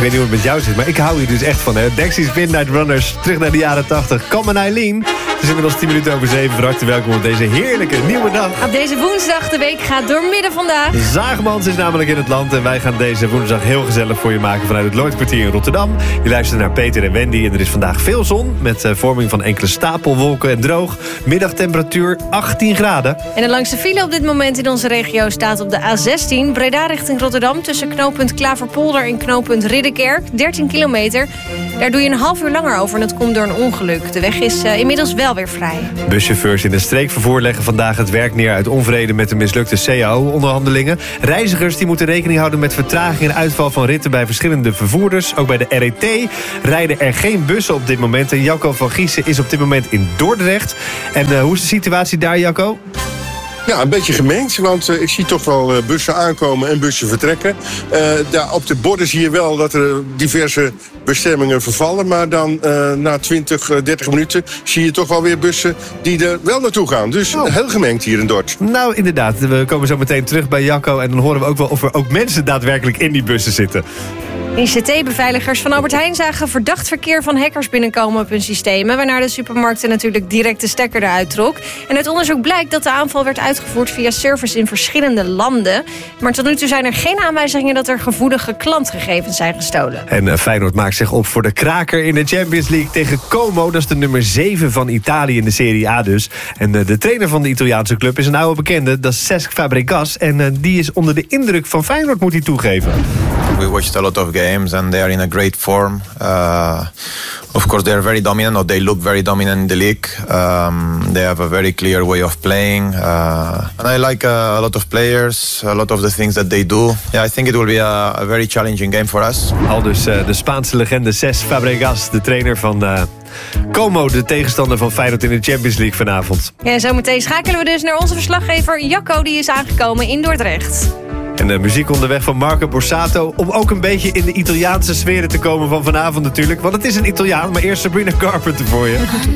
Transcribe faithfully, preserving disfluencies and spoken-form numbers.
weet niet hoe het met jou zit, maar ik hou hier dus echt van. Hè. Dexys Midnight Runners, terug naar de jaren tachtig. Come on Eileen. Het is inmiddels tien minuten over zeven. Van harte welkom op deze heerlijke nieuwe dag. Op deze woensdag, de week gaat door midden vandaag. Zaagmans is namelijk in het land en wij gaan deze woensdag heel gezellig voor je maken vanuit het Lloydkwartier in Rotterdam. Je luistert naar Peter en Wendy en er is vandaag veel zon met uh, vorming van enkele stapelwolken en droog. Middagtemperatuur achttien graden. En de langste file op dit moment in onze regio staat op de A zestien. Breda richting Rotterdam tussen knooppunt Klaverpolder en knooppunt Ridderkerk. dertien kilometer. Daar doe je een half uur langer over en dat komt door een ongeluk. De weg is uh, inmiddels wel weer vrij. Buschauffeurs in het streekvervoer leggen vandaag het werk neer uit onvrede met de mislukte C A O-onderhandelingen. Reizigers die moeten rekening houden met vertraging en uitval van ritten bij verschillende vervoerders. Ook bij de R E T rijden er geen bussen op dit moment. En Jacco van Giessen is op dit moment in Dordrecht. En uh, hoe is de situatie daar, Jacco? Ja, een beetje gemengd, want uh, ik zie toch wel uh, bussen aankomen en bussen vertrekken. Uh, daar op de borden zie je wel dat er diverse bestemmingen vervallen. Maar dan uh, na twintig, dertig minuten zie je toch wel weer bussen die er wel naartoe gaan. Dus oh. heel gemengd hier in Dort. Nou, inderdaad. We komen zo meteen terug bij Jacco. En dan horen we ook wel of er ook mensen daadwerkelijk in die bussen zitten. I C T-beveiligers van Albert Heijn zagen verdacht verkeer van hackers binnenkomen op hun systemen, waarna de supermarkten natuurlijk direct de stekker eruit trok. En uit onderzoek blijkt dat de aanval werd uitgevoerd via servers in verschillende landen. Maar tot nu toe zijn er geen aanwijzingen dat er gevoelige klantgegevens zijn gestolen. En uh, Feyenoord maakt zich op voor de kraker in de Champions League tegen Como. Dat is de nummer zeven van Italië in de Serie A dus. En uh, de trainer van de Italiaanse club is een oude bekende, dat is Cesc Fabregas. En uh, die is onder de indruk van Feyenoord, moet hij toegeven. We watched a lot of games and they are in a great form. Uh, of course, they are very dominant, or they look very dominant in the league. Um, they have a very clear way of playing. Uh, and I like uh, a lot of players, a lot of the things that they do. Yeah, I think it will be a, a very challenging game for us. Al dus uh, de Spaanse legende Cesc Fabregas, de trainer van Uh... Como, de tegenstander van Feyenoord in de Champions League vanavond. Ja, zometeen schakelen we dus naar onze verslaggever Jacco, die is aangekomen in Dordrecht. En de muziek onderweg van Marco Borsato, om ook een beetje in de Italiaanse sferen te komen van vanavond natuurlijk. Want het is een Italiaan, maar eerst Sabrina Carpenter voor je.